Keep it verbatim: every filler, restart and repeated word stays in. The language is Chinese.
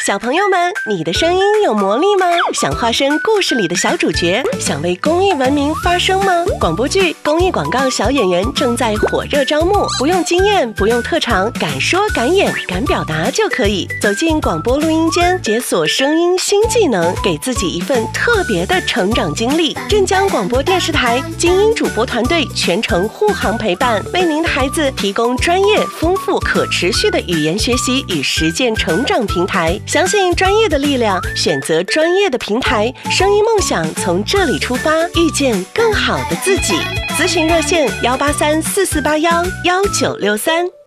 小朋友们，你的声音有魔力吗？想化身故事里的小主角，想为公益文明发声吗？广播剧、公益广告小演员正在火热招募，不用经验，不用特长，敢说敢演敢表达就可以。走进广播录音间，解锁声音新技能，给自己一份特别的成长经历。镇江广播电视台精英主播团队全程护航陪伴，为您的孩子提供专业、丰富、可持续的语言学习与实践成长平台。相信专业的力量，选择专业的平台，声音梦想从这里出发，遇见更好的自己。咨询热线：幺八三四四八幺幺九六三。